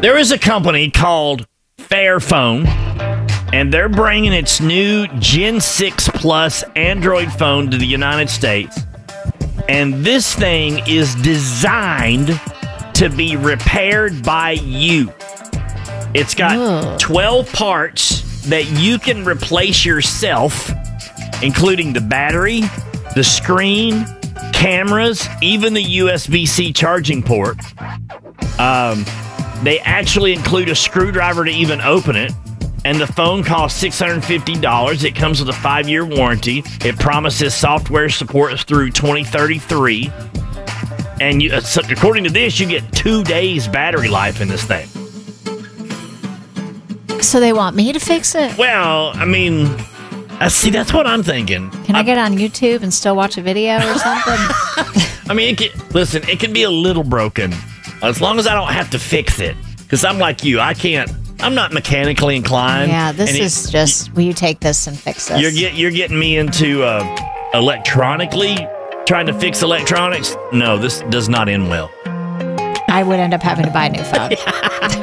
There is a company called Fairphone, and they're bringing its new Gen 6 Plus Android phone to the United States. And this thing is designed to be repaired by you. It's got 12 parts that you can replace yourself, including the battery, the screen, cameras, even the USB-C charging port. They actually include a screwdriver to even open it. And the phone costs $650. It comes with a 5-year warranty. It promises software support through 2033. And so according to this, you get 2 days battery life in this thing. So they want me to fix it? Well, I mean, see, that's what I'm thinking. Can I get on YouTube and still watch a video or something? I mean, it can be a little broken as long as I don't have to fix it. Because I'm like you, I'm not mechanically inclined. Yeah, this is just, will you take this and fix this? You're getting me into electronically trying to fix electronics. No, this does not end well. I would end up having to buy a new phone.